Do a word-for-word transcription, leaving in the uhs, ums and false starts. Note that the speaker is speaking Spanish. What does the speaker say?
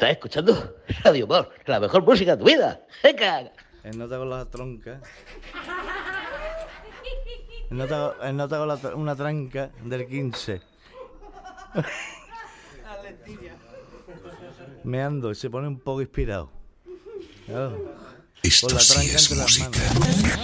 Estás escuchando Radio Humor, la mejor música de tu vida. ¡Venga! Él no te hago la tronca. Él no te hago, él no te hago la, una tranca del quince. Me ando y se pone un poco inspirado. Claro. Esto Con la sí tranca es entre las música. manos.